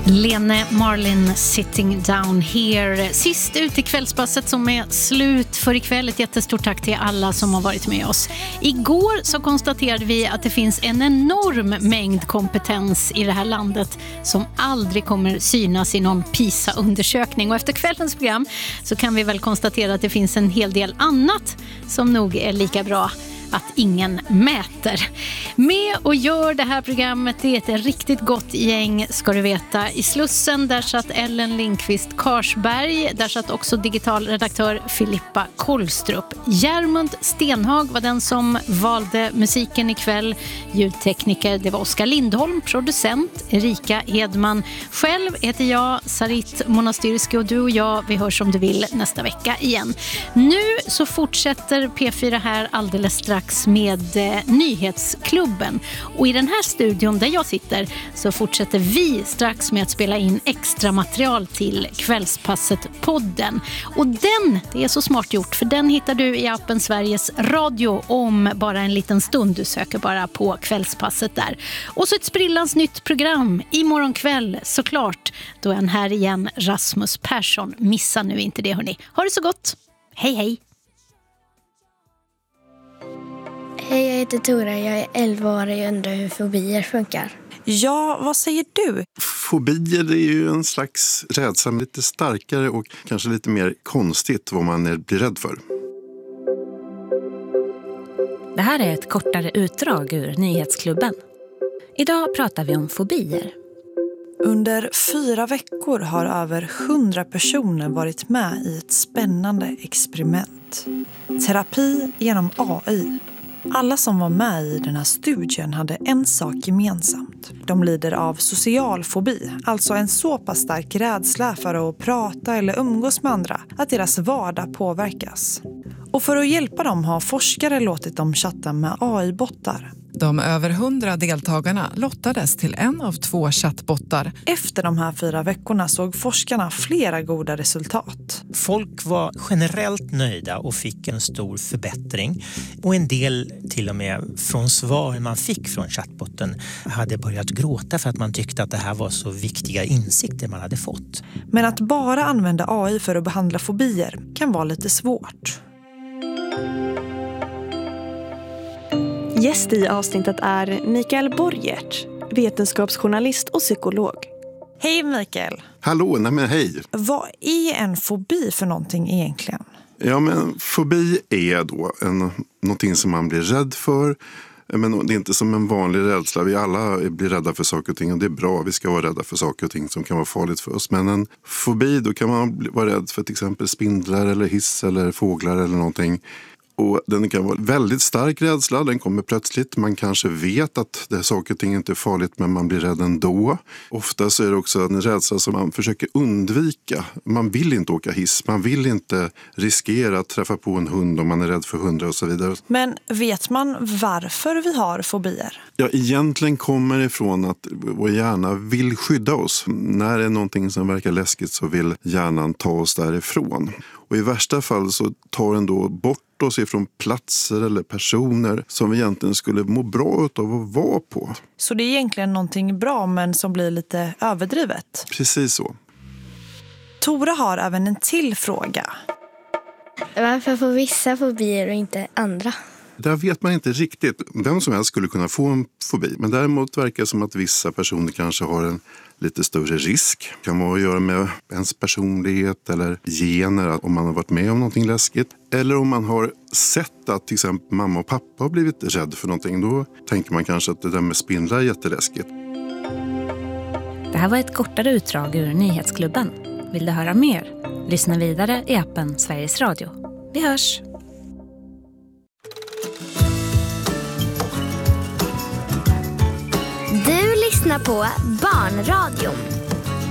Lene Marlin, Sitting Down Here. Sist ut i kvällspasset som är slut för ikväll. Ett jättestort tack till alla som har varit med oss. Igår så konstaterade vi att det finns en enorm mängd kompetens i det här landet som aldrig kommer synas i någon PISA-undersökning. Och efter kvällens program så kan vi väl konstatera att det finns en hel del annat som nog är lika bra att ingen mäter. Med och gör det här programmet, det är ett riktigt gott gäng, ska du veta. I Slussen, där satt Ellen Lindqvist Karsberg, där satt också digitalredaktör Filippa Kollstrup. Järmund Stenhag var den som valde musiken ikväll. Ljudtekniker, det var Oskar Lindholm, producent Erika Hedman. Själv heter jag Sarit Monastyrski och du och jag, vi hörs om du vill nästa vecka igen. Nu så fortsätter P4 här alldeles strax med Nyhetsklubben. Och i den här studion där jag sitter så fortsätter vi strax med att spela in extra material till Kvällspasset-podden. Och det är så smart gjort, för den hittar du i appen Sveriges Radio om bara en liten stund. Du söker bara på Kvällspasset där. Och så ett sprillans nytt program imorgon kväll, såklart. Då är han här igen, Rasmus Persson. Missa nu inte det, hörni. Ha det så gott. Hej, hej. Hej, jag heter Tora. Jag är 11 år och jag undrar hur fobier funkar. Ja, vad säger du? Fobier, det är ju en slags rädsla, lite starkare och kanske lite mer konstigt vad man blir rädd för. Det här är ett kortare utdrag ur Nyhetsklubben. Idag pratar vi om fobier. Under 4 veckor har över 100 personer varit med i ett spännande experiment. Terapi genom AI. Alla som var med i den här studien hade en sak gemensamt. De lider av social fobi, alltså en så pass stark rädsla för att prata eller umgås med andra att deras vardag påverkas. Och för att hjälpa dem har forskare låtit dem chatta med AI-bottar. De över 100 deltagarna lottades till en av 2 chattbottar. Efter de här 4 veckorna såg forskarna flera goda resultat. Folk var generellt nöjda och fick en stor förbättring. Och en del till och med från svar man fick från chattbotten hade börjat gråta för att man tyckte att det här var så viktiga insikter man hade fått. Men att bara använda AI för att behandla fobier kan vara lite svårt. Gäst i avsnittet är Mikael Borgert, vetenskapsjournalist och psykolog. Hej Mikael! Hallå, nej men hej! Vad är en fobi för någonting egentligen? Ja, men fobi är då någonting som man blir rädd för. Men det är inte som en vanlig rädsla. Vi alla blir rädda för saker och ting och det är bra. Vi ska vara rädda för saker och ting som kan vara farligt för oss. Men en fobi, då kan man vara rädd för till exempel spindlar eller hiss eller fåglar eller någonting. Och den kan vara väldigt stark rädsla, den kommer plötsligt. Man kanske vet att det saker och ting inte är farligt men man blir rädd ändå. Ofta så är det också en rädsla som man försöker undvika. Man vill inte åka hiss, man vill inte riskera att träffa på en hund om man är rädd för hundar och så vidare. Men vet man varför vi har fobier? Ja, egentligen kommer det ifrån att vår hjärna vill skydda oss. När det är någonting som verkar läskigt så vill hjärnan ta oss därifrån. Och i värsta fall så tar den då bort oss ifrån platser eller personer som vi egentligen skulle må bra av att vara på. Så det är egentligen någonting bra men som blir lite överdrivet? Precis så. Tora har även en till fråga. Varför får vissa fobier och inte andra? Där vet man inte riktigt. Vem som helst skulle kunna få en fobi. Men däremot verkar det som att vissa personer kanske har en lite större risk. Det kan vara att göra med ens personlighet eller gener, om man har varit med om någonting läskigt. Eller om man har sett att till exempel mamma och pappa har blivit rädd för någonting. Då tänker man kanske att det där med spindlar är jätteläskigt. Det här var ett kortare utdrag ur Nyhetsklubben. Vill du höra mer? Lyssna vidare i appen Sveriges Radio. Vi hörs! Du lyssnar på Barnradion.